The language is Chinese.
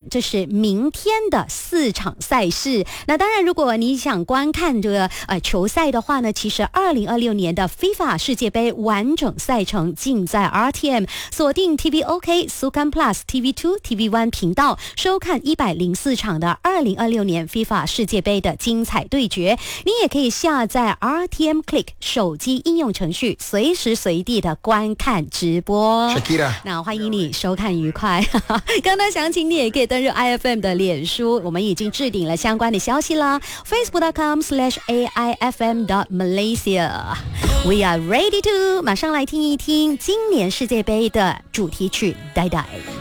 这是明天的4场赛事。那当然，如果你想观看这个球赛的话呢，其实2026年的 FIFA 世界杯完整赛程尽在 RTM， 锁定 TVOK、Sukan Plus、TV2、TV1 频道，收看104场的2026年 FIFA 世界杯的精彩对决。你也可以下载 RTM Click 手机应用程序，随时随地的观看直播。那欢迎你收看愉快。刚刚详情你也可以登入 IFM 的脸书，我们已经置顶了相关的消息啦。facebook.com/AIFM.Malaysia。We are ready to 马上来听一听今年世界杯的主题曲《呆呆》。